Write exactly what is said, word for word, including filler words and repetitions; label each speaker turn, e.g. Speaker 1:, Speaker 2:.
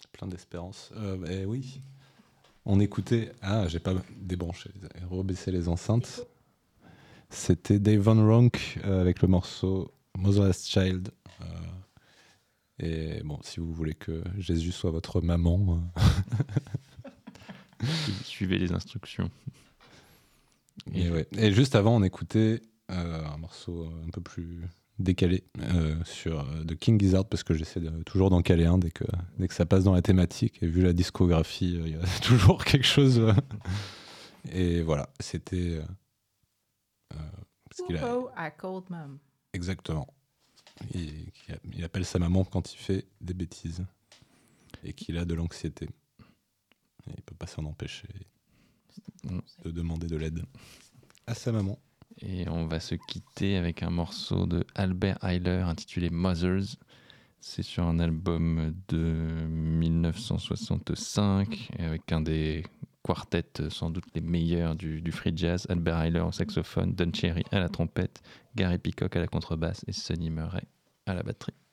Speaker 1: Plein d'espérance. Euh, bah, oui. On écoutait. Ah, j'ai pas débranché, rebaissé les enceintes. C'était Dave Van Ronk euh, avec le morceau Motherless Child. Euh, et bon, si vous voulez que Jésus soit votre maman. Euh...
Speaker 2: Suivez les instructions.
Speaker 1: Et, ouais. Et juste avant, on écoutait euh, un morceau un peu plus décalé euh, sur euh, de King Gizzard, parce que j'essaie de, toujours d'en caler un dès que, dès que ça passe dans la thématique. Et vu la discographie, il euh, y a toujours quelque chose. Euh, et voilà, c'était. Euh, parce qu'il a...
Speaker 3: à Cold Mom.
Speaker 1: Exactement. Il, il appelle sa maman quand il fait des bêtises et qu'il a de l'anxiété. Et il peut pas s'en empêcher de demander de l'aide à sa maman.
Speaker 2: Et on va se quitter avec un morceau de Albert Ayler intitulé Mothers. C'est sur un album de dix-neuf cent soixante-cinq avec un des quartets sans doute les meilleurs du, du free jazz. Albert Ayler au saxophone, Don Cherry à la trompette, Gary Peacock à la contrebasse et Sonny Murray à la batterie.